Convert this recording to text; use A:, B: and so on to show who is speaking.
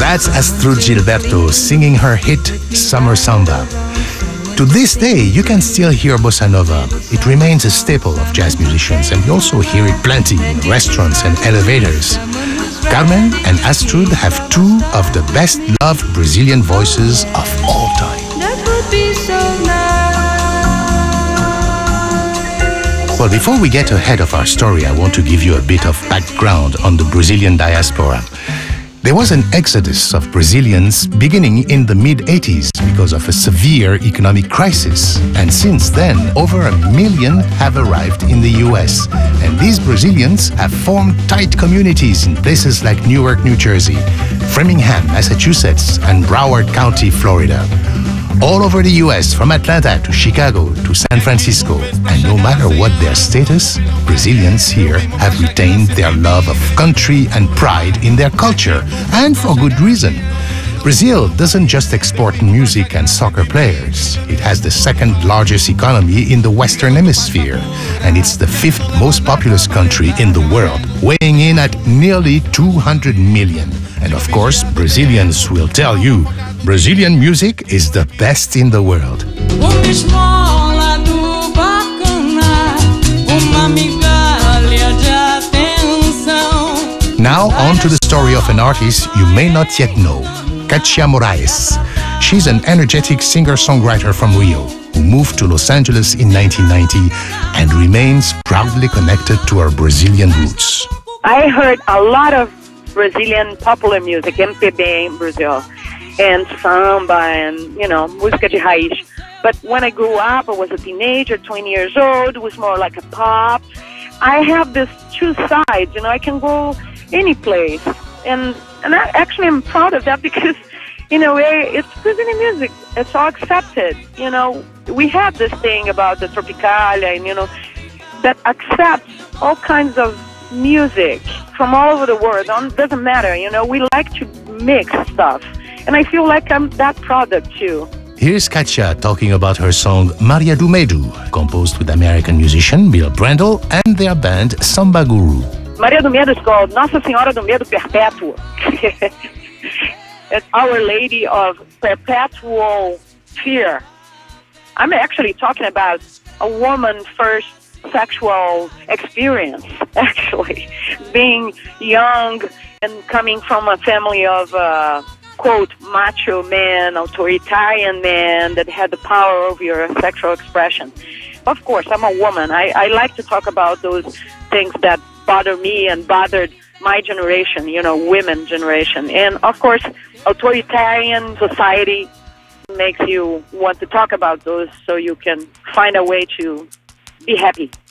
A: That's Astrud Gilberto singing her hit Summer Samba. To this day, you can still hear bossa nova. It remains a staple of jazz musicians, and we also hear it plenty in restaurants and elevators. Carmen and Astrud have two of the best loved Brazilian voices of all time.
B: That would be so nice.
A: Well, before we get ahead of our story, I want to give you a bit of background on the Brazilian diaspora. There was an exodus of Brazilians beginning in the mid-80s because of a severe economic crisis. And since then, over 1 million have arrived in the US. And these Brazilians have formed tight communities in places like Newark, New Jersey, Framingham, Massachusetts, and Broward County, Florida. All over the US, from Atlanta to Chicago to San Francisco. And no matter what their status, Brazilians here have retained their love of country and pride in their culture, and for good reason. Brazil doesn't just export music and soccer players. It has the second largest economy in the Western Hemisphere, and it's the fifth most populous country in the world, weighing in at nearly 200 million. And of course, Brazilians will tell you, Brazilian music is the best in the world. Now on to the story of an artist you may not yet know, Katia Moraes. She's an energetic singer-songwriter from Rio who moved to Los Angeles in 1990 and remains proudly connected to her Brazilian roots.
C: I heard a lot of Brazilian popular music, MPB in Brazil, and samba and, música de raiz. But when I grew up, I was a teenager, 20 years old, it was more like a pop. I have this two sides, I can go any place. And I am proud of that because, it's Brazilian music. It's all accepted. We have this thing about the Tropicalia and, that accepts all kinds of music from all over the world. It doesn't matter, we like to mix stuff. And I feel like I'm that product too.
A: Here's Katia talking about her song Maria do Medo, composed with American musician Bill Brandle and their band Samba Guru.
C: Maria do Medo is called Nossa Senhora do Medo Perpétuo. It's Our Lady of Perpetual Fear. I'm actually talking about a woman's first sexual experience, actually. Being young and coming from a family of, quote, macho man, authoritarian man that had the power over your sexual expression. Of course, I'm a woman. I like to talk about those things that bother me and bothered my generation, women generation. And of course, authoritarian society makes you want to talk about those so you can find a way to be happy.